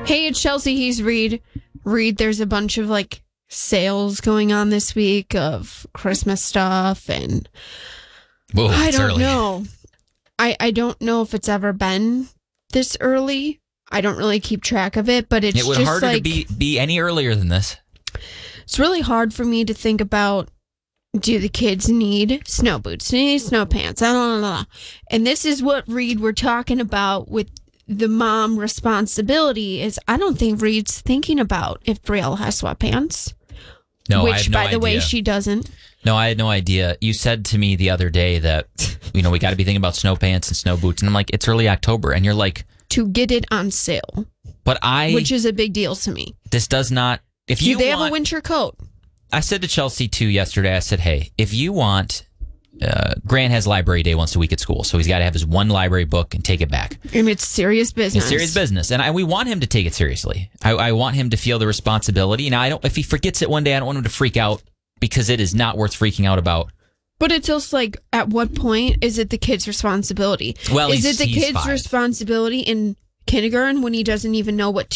Hey, it's Chelsea. He's Reed. Reed, there's a bunch of sales going on this week of Christmas stuff, and Whoa, I don't early. know. I don't know if it's ever been this early. I don't really keep track of it, but it's It would just harder to be any earlier than this. It's really hard for me to think about, do the kids need snow boots? Do they need snow pants? I don't know. And this is what, Reed, we're talking about with the mom responsibility is I don't think Reed's thinking about if Brielle has sweatpants. No, which, I have no by the way, idea. she doesn't. No, I had no idea. You said to me the other day that, we got to be thinking about snow pants and snow boots. And I'm like, it's early October. And you're like... To get it on sale. Which is a big deal to me. This does not... Do they have a winter coat? I said to Chelsea, too, yesterday, I said, hey, if you want... Grant has library day once a week at school, so he's got to have his one library book and take it back. And it's serious business. It's serious business, and we want him to take it seriously. I want him to feel the responsibility. Now, if he forgets it one day, I don't want him to freak out because it is not worth freaking out about. But it's also at what point is it the kid's responsibility? Well, is it the he's kid's 5. responsibility in kindergarten when he doesn't even know what